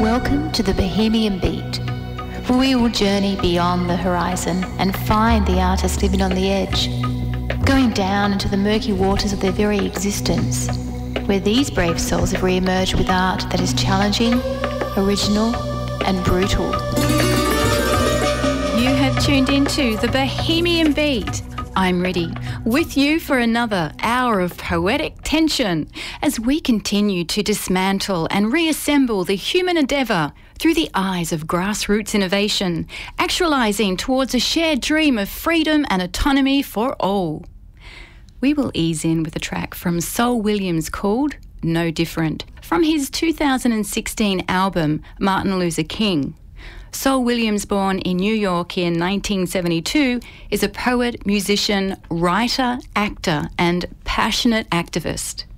Welcome to the Bohemian Beat, where we will journey beyond the horizon and find the artist living on the edge, going down into the murky waters of their very existence, where these brave souls have re-emerged with art that is challenging, original and brutal. You have tuned into the Bohemian Beat. I'm Riddy, with you for another hour of poetic tension as we continue to dismantle and reassemble the human endeavour through the eyes of grassroots innovation, actualising towards a shared dream of freedom and autonomy for all. We will ease in with a track from Saul Williams called No Different, from his 2016 album Martin Luther King. Saul Williams, born in New York in 1972, is a poet, musician, writer, actor and passionate activist.